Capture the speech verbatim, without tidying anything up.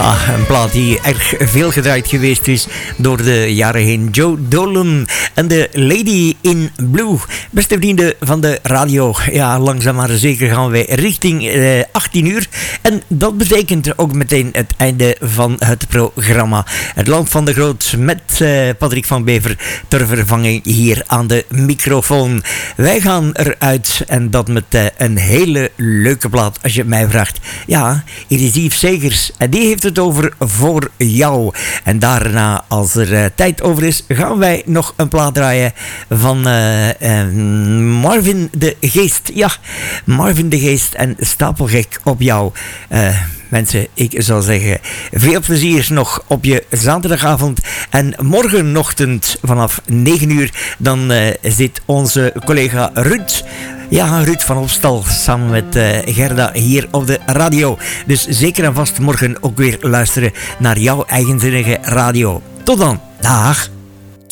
Ja, een plaat die erg veel gedraaid geweest is door de jaren heen. Joe Dolan en de Lady in Blue. Beste vrienden van de radio. Ja, langzaam maar zeker gaan wij richting eh, achttien uur. En dat betekent ook meteen het einde van het programma. Het Land van de Groot met eh, Patrick van Bever ter vervanging hier aan de microfoon. Wij gaan eruit en dat met eh, een hele leuke plaat als je het mij vraagt. Ja, hier is Yves Segers en die heeft het over Voor Jou. En daarna, als er uh, tijd over is, gaan wij nog een plaat draaien van uh, uh, Marvin de Geest. Ja, Marvin de Geest en Stapelgek op jou. Uh, Mensen, ik zou zeggen, veel plezier nog op je zaterdagavond. En morgenochtend vanaf negen uur, dan uh, zit onze collega Ruud... Ja, Ruud van Opstal samen met uh, Gerda hier op de radio. Dus zeker en vast morgen ook weer luisteren naar jouw eigenzinnige radio. Tot dan. Dag.